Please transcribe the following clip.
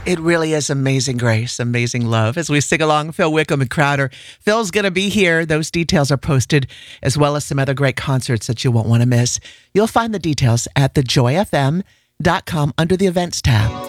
It really is amazing grace, amazing love. As we sing along, Phil Wickham and Crowder. Phil's going to be here. Those details are posted, as well as some other great concerts that you won't want to miss. You'll find the details at thejoyfm.com under the events tab.